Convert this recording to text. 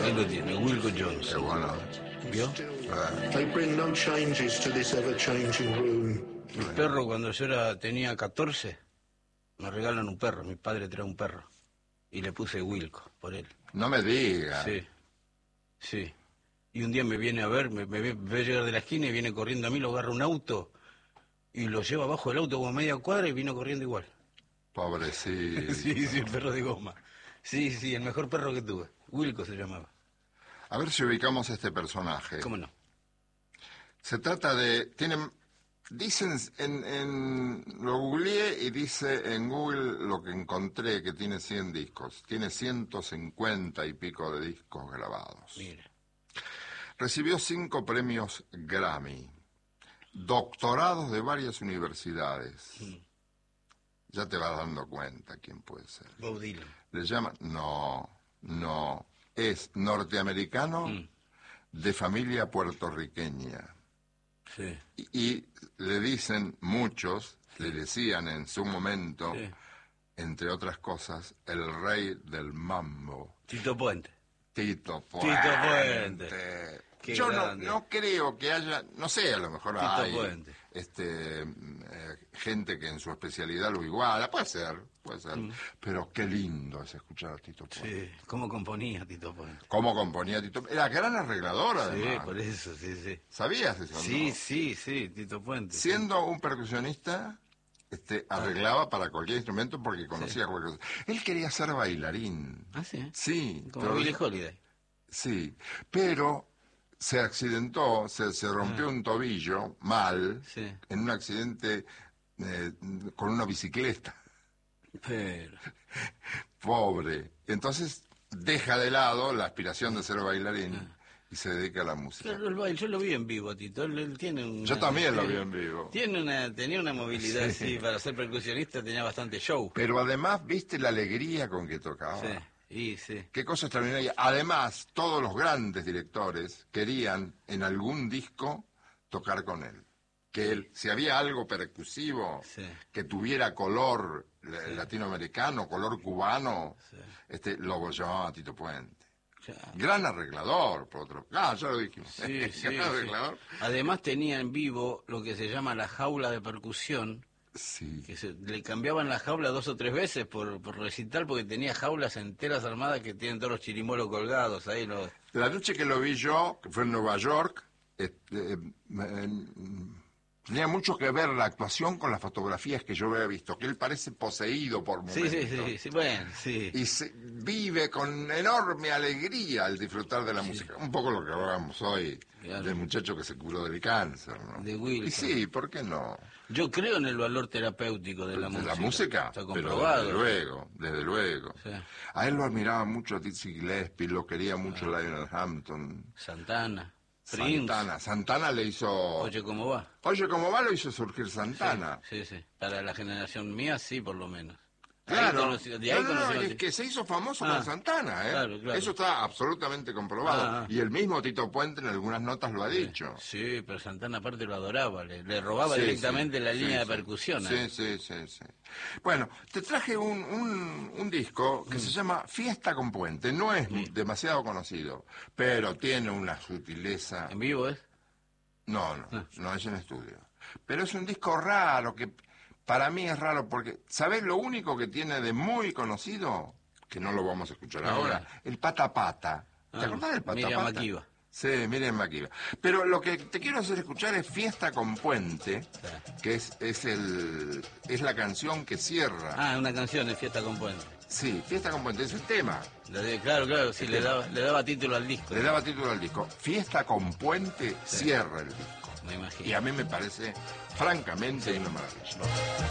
Ahí lo tiene, Wilco Jones. Qué bueno. ¿Vio? They bring no changes to this ever-changing room. Mi perro, cuando tenía 14, me regalan un perro. Mi padre trae un perro. Y le puse Wilco por él. No me diga. Sí, sí. Y un día me viene a ver, me ve llegar de la esquina y viene corriendo a mí, lo agarra un auto y lo lleva abajo del auto como media cuadra y vino corriendo igual. Pobrecito. Sí, sí, el perro de goma. Sí, sí, el mejor perro que tuve. Wilco se llamaba. A ver si ubicamos a este personaje. ¿Cómo no? Se trata de... Dicen, lo googleé y dice en Google lo que encontré, que tiene 100 discos. Tiene 150 y pico de discos grabados. Mira. Recibió 5 premios Grammy, doctorados de varias universidades. Ya te vas dando cuenta quién puede ser. Bob Dylan. Le llaman... No. Es norteamericano de familia puertorriqueña. Sí. Y le dicen muchos, le decían en su momento, entre otras cosas, el rey del mambo. Tito Puente. Tito Puente. Qué Yo grande. no creo que haya, no sé, a lo mejor Tito hay Puente. gente que en su especialidad lo iguala, puede ser, pero qué lindo es escuchar a Tito Puente. Sí, cómo componía Tito Puente. Cómo componía Tito Puente. Era gran arreglador, además. Sí, por eso, sí. ¿Sabías eso? Sí, no? sí, Tito Puente. Siendo un percusionista, arreglaba para cualquier instrumento porque conocía cualquier cosa. Él quería ser bailarín. ¿Ah, sí? Sí. Como Billie Holiday. Sí, pero se accidentó, se rompió un tobillo mal en un accidente con una bicicleta. Pero... Pobre. Entonces deja de lado la aspiración de ser bailarín y se dedica a la música. Pero el baile, yo lo vi en vivo, Tito. Él tiene una, yo también lo vi en vivo. Tenía una movilidad, sí, para ser percusionista tenía bastante show. Pero además, viste la alegría con que tocaba. Sí. Y sí. Qué cosa extraordinaria. Además, todos los grandes directores querían en algún disco tocar con él. Que él, si había algo percusivo, que tuviera color latinoamericano, color cubano, lo llamaba a Tito Puente. Claro. Gran arreglador, por otro. Ya lo dijimos. Sí, Gran arreglador. Además tenía en vivo lo que se llama la jaula de percusión. Sí. Que le cambiaban la jaula 2 o 3 veces por recital, porque tenía jaulas enteras armadas que tienen todos los chirimolos colgados ahí. La noche que lo vi yo, que fue en Nueva York, tenía mucho que ver la actuación con las fotografías que yo había visto, que él parece poseído por momentos. Sí, bueno, sí. Y vive con enorme alegría al disfrutar de la música. Un poco lo que hablábamos hoy, del muchacho que se curó del cáncer, ¿no? De Wilco. Y sí, ¿por qué no? Yo creo en el valor terapéutico de la música. ¿De la música? Está comprobado. Pero desde luego. Sí. A él lo admiraba mucho a Dizzy Gillespie, lo quería mucho Lionel Hampton. Santana. Santana le hizo... Oye, ¿cómo va? Oye, ¿cómo va? Lo hizo surgir Santana. Sí. Para la generación mía, sí, por lo menos. Claro, es que se hizo famoso con Santana, ¿eh? Claro. Eso está absolutamente comprobado. Y el mismo Tito Puente en algunas notas lo ha dicho. Sí, pero Santana aparte lo adoraba, le robaba directamente la línea de percusión. Sí. Bueno, te traje un disco que se llama Fiesta con Puente. No es demasiado conocido, pero tiene una sutileza. ¿En vivo es? No es en estudio. Pero es un disco raro que... Para mí es raro porque, ¿sabés lo único que tiene de muy conocido? Que no lo vamos a escuchar ahora. El Pata Pata. ¿Te acordás del Pata Pata? Miriam Makeba. Sí, Miriam Makeba. Pero lo que te quiero hacer escuchar es Fiesta con Puente, que es la canción que cierra. Una canción de Fiesta con Puente. Sí, Fiesta con Puente, es el tema. Claro, sí, le daba título al disco. Le daba título al disco. Fiesta con Puente cierra el disco. Me imagino. Y a mí me parece, francamente, una maravilla.